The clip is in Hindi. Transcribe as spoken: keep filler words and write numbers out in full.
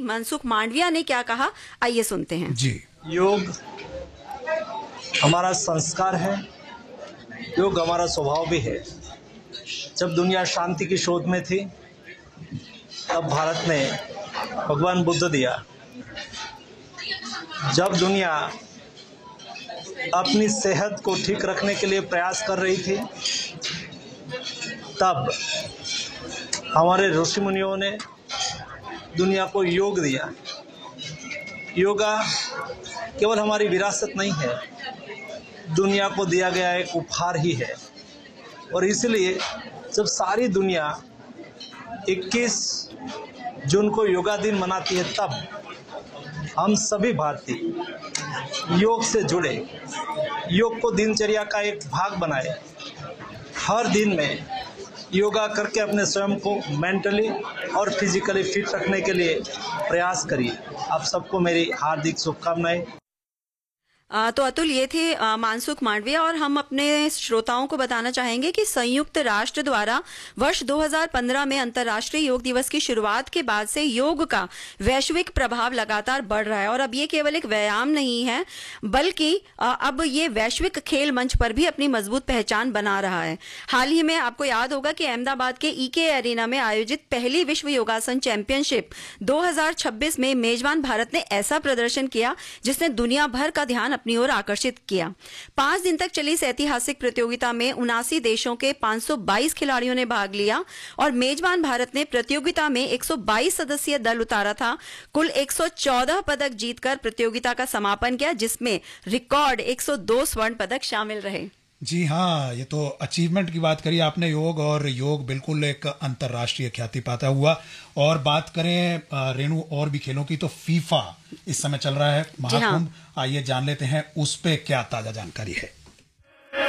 मनसुख मांडविया ने क्या कहा, आइए सुनते हैं। जी, योग हमारा संस्कार है, योग हमारा स्वभाव भी है। जब दुनिया शांति की शोध में थी तब भारत ने भगवान बुद्ध दिया। जब दुनिया अपनी सेहत को ठीक रखने के लिए प्रयास कर रही थी तब हमारे ऋषि मुनियों ने दुनिया को योग दिया। योगा केवल हमारी विरासत नहीं है, दुनिया को दिया गया एक उपहार ही है। और इसलिए जब सारी दुनिया इक्कीस जून को योगा दिन मनाती है तब हम सभी भारतीय योग से जुड़े, योग को दिनचर्या का एक भाग बनाए, हर दिन में योगा करके अपने स्वयं को मेंटली और फिजिकली फिट रखने के लिए प्रयास करिए। आप सबको मेरी हार्दिक शुभकामनाएं। आ, तो अतुल, ये थे आ, मनसुख मांडविया। और हम अपने श्रोताओं को बताना चाहेंगे कि संयुक्त राष्ट्र द्वारा वर्ष दो हज़ार पंद्रह में अंतर्राष्ट्रीय योग दिवस की शुरुआत के बाद से योग का वैश्विक प्रभाव लगातार बढ़ रहा है। और अब ये केवल एक व्यायाम नहीं है, बल्कि आ, अब ये वैश्विक खेल मंच पर भी अपनी मजबूत पहचान बना रहा है। हाल ही में आपको याद होगा कि अहमदाबाद के ईके एरिना में आयोजित पहली विश्व योगासन चैंपियनशिप दो हज़ार छब्बीस में मेजबान भारत ने ऐसा प्रदर्शन किया जिसने दुनिया भर का ध्यान अपनी ओर आकर्षित किया। पांच दिन तक चली इस ऐतिहासिक प्रतियोगिता में उनासी देशों के पाँच सौ बाईस खिलाड़ियों ने भाग लिया और मेजबान भारत ने प्रतियोगिता में एक सौ बाईस सदस्यीय दल उतारा था। कुल एक सौ चौदह पदक जीतकर प्रतियोगिता का समापन किया, जिसमें रिकॉर्ड एक सौ दो स्वर्ण पदक शामिल रहे। जी हाँ, ये तो अचीवमेंट की बात करी आपने योग, और योग बिल्कुल एक अंतर्राष्ट्रीय ख्याति पाता हुआ। और बात करें रेणु और भी खेलों की, तो फीफा इस समय चल रहा है महाकुंभ। आइए जान लेते हैं उस पे क्या ताजा जानकारी है।